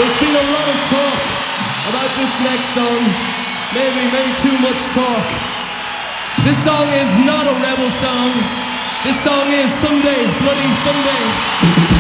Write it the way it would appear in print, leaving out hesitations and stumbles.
There's been a lot of talk about this next song. Maybe too much talk. This song is not a rebel song. This song is Someday, Bloody Someday.